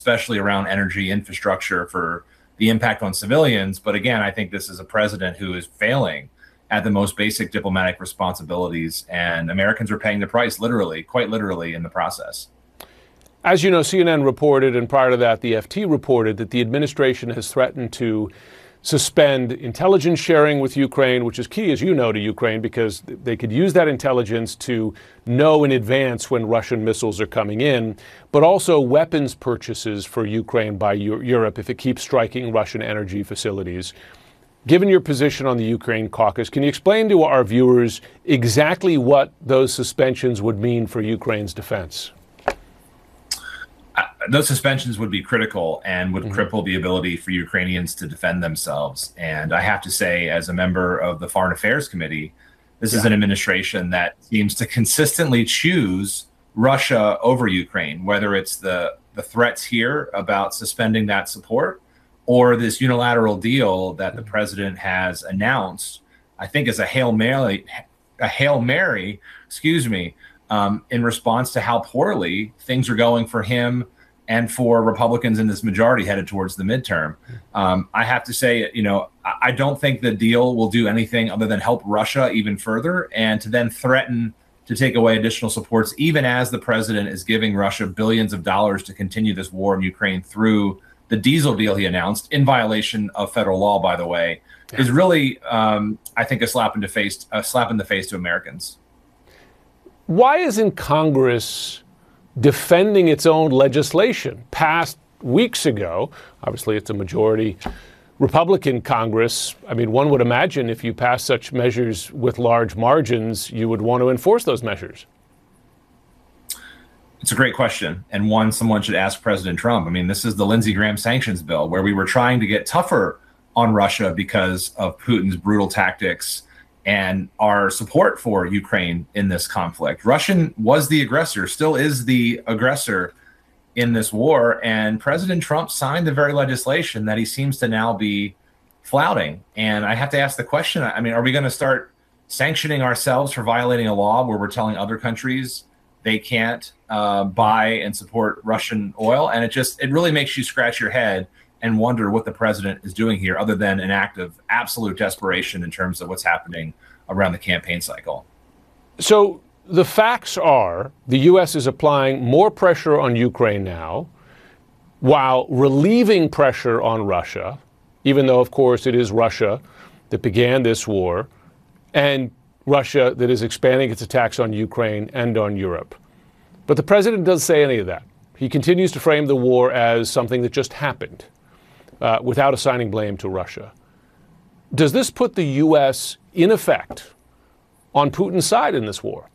especially around energy infrastructure for the impact on civilians. But again, I think this is a president who is failing at the most basic diplomatic responsibilities, and Americans are paying the price, literally, quite literally, in the process. As you know, CNN reported, and prior to that, the FT reported that the administration has threatened to suspend intelligence sharing with Ukraine, which is key, as you know, to Ukraine, because they could use that intelligence to know in advance when Russian missiles are coming in, but also weapons purchases for Ukraine by Europe if it keeps striking Russian energy facilities. Given your position on the Ukraine caucus, can you explain to our viewers exactly what those suspensions would mean for Ukraine's defense? Those suspensions would be critical and would cripple the ability for Ukrainians to defend themselves. And I have to say, as a member of the Foreign Affairs Committee, this is an administration that seems to consistently choose Russia over Ukraine, whether it's the threats here about suspending that support or this unilateral deal that the president has announced, I think is a Hail Mary, in response to how poorly things are going for him and for Republicans in this majority headed towards the midterm. I have to say, I don't think the deal will do anything other than help Russia even further, and to then threaten to take away additional supports, even as the president is giving Russia billions of dollars to continue this war in Ukraine through the diesel deal he announced, in violation of federal law, by the way, is really, I think, a slap in the face to Americans. Why isn't Congress defending its own legislation passed weeks ago? Obviously, it's a majority Republican Congress. I mean, one would imagine if you pass such measures with large margins, you would want to enforce those measures. It's a great question, and one someone should ask President Trump. I mean, this is the Lindsey Graham sanctions bill, where we were trying to get tougher on Russia because of Putin's brutal tactics and our support for Ukraine in this conflict. Russia was the aggressor, still is the aggressor in this war, and President Trump signed the very legislation that he seems to now be flouting. And I have to ask the question, I mean, are we going to start sanctioning ourselves for violating a law where we're telling other countries they can't buy and support Russian oil? And it really makes you scratch your head and wonder what the president is doing here, other than an act of absolute desperation in terms of what's happening around the campaign cycle. So the facts are the U.S. is applying more pressure on Ukraine now, while relieving pressure on Russia, even though, of course, it is Russia that began this war, and Russia that is expanding its attacks on Ukraine and on Europe. But the president doesn't say any of that. He continues to frame the war as something that just happened, without assigning blame to Russia. Does this put the U.S., in effect, on Putin's side in this war?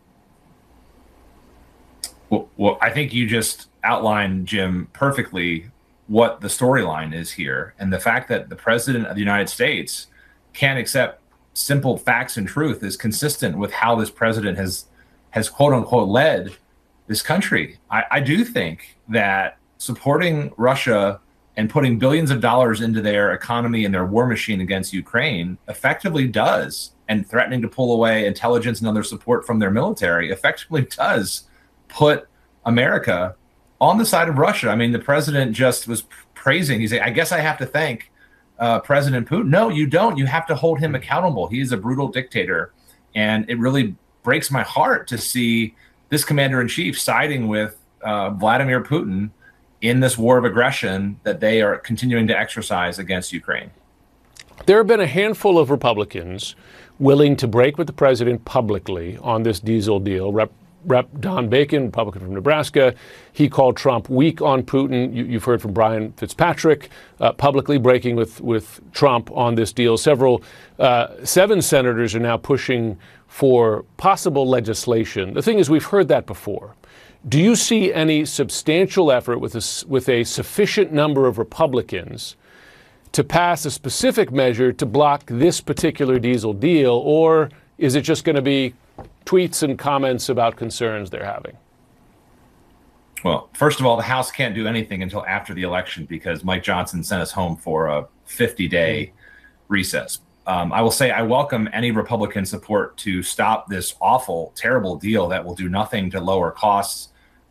Well, I think you just outlined, Jim, perfectly what the storyline is here. And the fact that the president of the United States can't accept simple facts and truth is consistent with how this president has quote unquote led this country. I do think that supporting Russia and putting billions of dollars into their economy and their war machine against Ukraine effectively does, and threatening to pull away intelligence and other support from their military effectively does put America on the side of Russia. I mean, the president just was praising. He said, I guess I have to thank President Putin. No, you don't. You have to hold him accountable. He is a brutal dictator. And it really breaks my heart to see this commander-in-chief siding with Vladimir Putin in this war of aggression that they are continuing to exercise against Ukraine. There have been a handful of Republicans willing to break with the president publicly on this diesel deal. Rep. Don Bacon, Republican from Nebraska, he called Trump weak on Putin. You've heard from Brian Fitzpatrick publicly breaking with Trump on this deal. 7 senators are now pushing for possible legislation. The thing is, we've heard that before. Do you see any substantial effort with a sufficient number of Republicans to pass a specific measure to block this particular diesel deal, or is it just going to be tweets and comments about concerns they're having? Well, first of all, the House can't do anything until after the election because Mike Johnson sent us home for a 50-day recess. I will say I welcome any Republican support to stop this awful, terrible deal that will do nothing to lower costs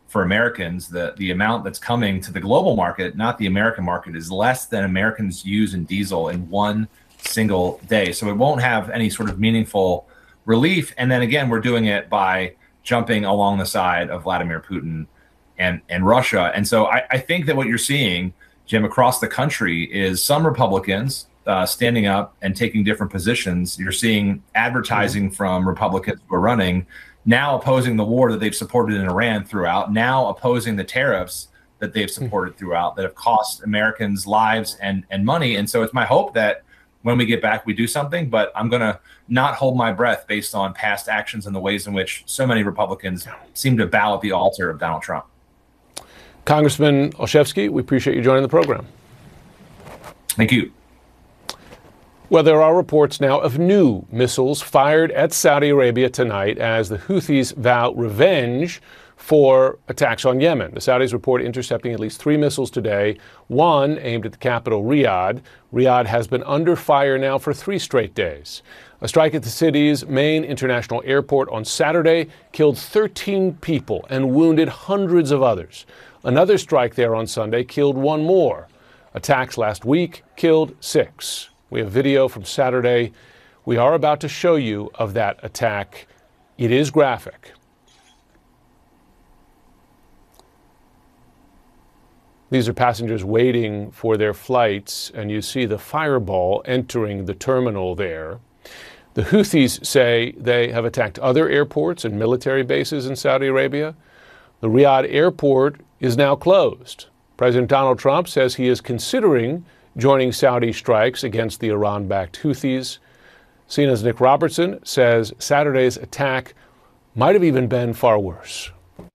for Americans. The amount that's coming to the global market, not the American market, is less than Americans use in diesel in one single day. So it won't have any sort of meaningful relief. And then again, we're doing it by jumping along the side of Vladimir Putin and Russia. And so I think that what you're seeing, Jim, across the country is some Republicans standing up and taking different positions. You're seeing advertising from Republicans who are running, now opposing the war that they've supported in Iran throughout, now opposing the tariffs that they've supported throughout that have cost Americans lives and money. And so it's my hope that when we get back, we do something, but I'm going to not hold my breath based on past actions and the ways in which so many Republicans seem to bow at the altar of Donald Trump. Congressman Olszewski, we appreciate you joining the program. Thank you. Well, there are reports now of new missiles fired at Saudi Arabia tonight as the Houthis vow revenge for attacks on Yemen. The Saudis report intercepting at least 3 missiles today, one aimed at the capital, Riyadh. Riyadh has been under fire now for 3 straight days. A strike at the city's main international airport on Saturday killed 13 people and wounded hundreds of others. Another strike there on Sunday killed 1 more. Attacks last week killed 6. We have video from Saturday. We are about to show you of that attack. It is graphic. These are passengers waiting for their flights, and you see the fireball entering the terminal there. The Houthis say they have attacked other airports and military bases in Saudi Arabia. The Riyadh airport is now closed. President Donald Trump says he is considering joining Saudi strikes against the Iran-backed Houthis. CNN's Nick Robertson says Saturday's attack might have even been far worse.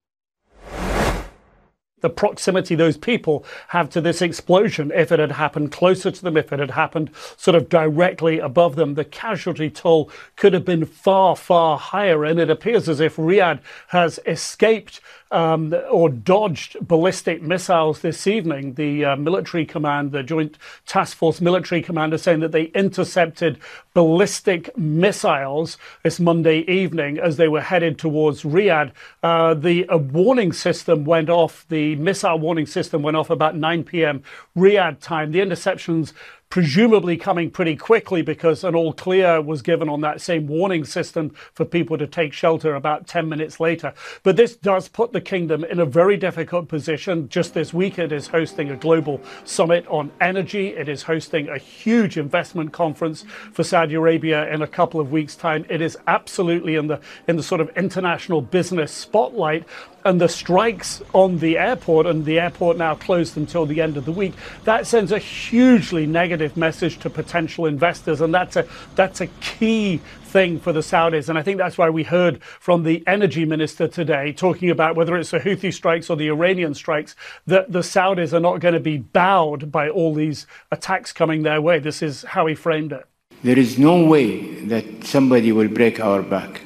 The proximity those people have to this explosion, if it had happened closer to them, if it had happened sort of directly above them, the casualty toll could have been far, far higher. And it appears as if Riyadh has escaped or dodged ballistic missiles this evening. The military command, the Joint Task Force military commander, saying that they intercepted ballistic missiles this Monday evening as they were headed towards Riyadh. The warning system went off. The missile warning system went off about 9 p.m. Riyadh time. The interceptions presumably coming pretty quickly because an all clear was given on that same warning system for people to take shelter about 10 minutes later. But this does put the kingdom in a very difficult position. Just this week, it is hosting a global summit on energy. It is hosting a huge investment conference for Saudi Arabia in a couple of weeks' time. It is absolutely in the sort of international business spotlight. And the strikes on the airport, and the airport now closed until the end of the week, that sends a hugely negative message to potential investors. And that's a key thing for the Saudis. And I think that's why we heard from the energy minister today talking about whether it's the Houthi strikes or the Iranian strikes, that the Saudis are not going to be bowed by all these attacks coming their way. This is how he framed it. There is no way that somebody will break our back.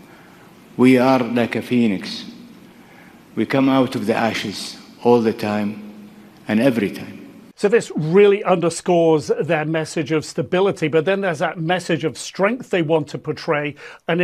We are like a phoenix. We come out of the ashes all the time and every time. So this really underscores their message of stability, but then there's that message of strength they want to portray,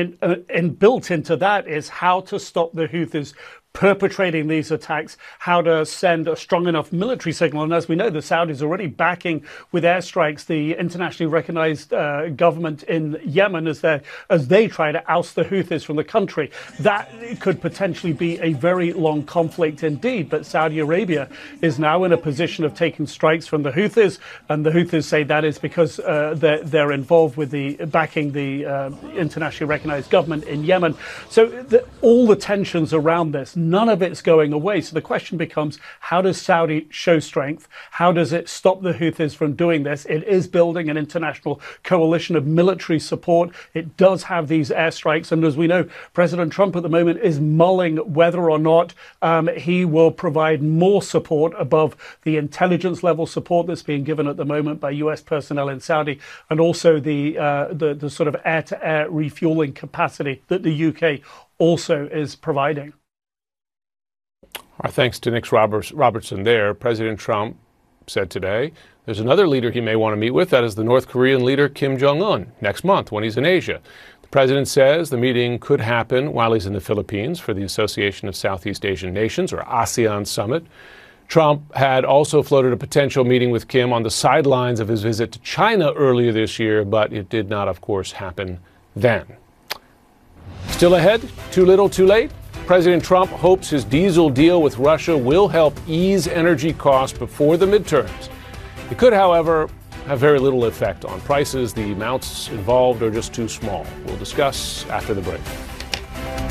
and built into that is how to stop the Houthis perpetrating these attacks, how to send a strong enough military signal. And as we know, the Saudis are already backing with airstrikes the internationally recognized government in Yemen as they try to oust the Houthis from the country. That could potentially be a very long conflict indeed. But Saudi Arabia is now in a position of taking strikes from the Houthis, and the Houthis say that is because they're involved with backing the internationally recognized government in Yemen. So all the tensions around this, none of it's going away. So the question becomes, how does Saudi show strength? How does it stop the Houthis from doing this? It is building an international coalition of military support. It does have these airstrikes. And as we know, President Trump at the moment is mulling whether or not he will provide more support above the intelligence level support that's being given at the moment by US personnel in Saudi, and also the sort of air-to-air refueling capacity that the UK also is providing. Our thanks to Nick Robertson there. President Trump said today There's another leader he may want to meet with. That is the North Korean leader Kim Jong-un next month when he's in Asia. The president says the meeting could happen while he's in the Philippines for the Association of Southeast Asian Nations, or ASEAN Summit. Trump had also floated a potential meeting with Kim on the sidelines of his visit to China earlier this year, but it did not, of course, happen then. Still ahead, too little, too late? President Trump hopes his diesel deal with Russia will help ease energy costs before the midterms. It could, however, have very little effect on prices. The amounts involved are just too small. We'll discuss after the break.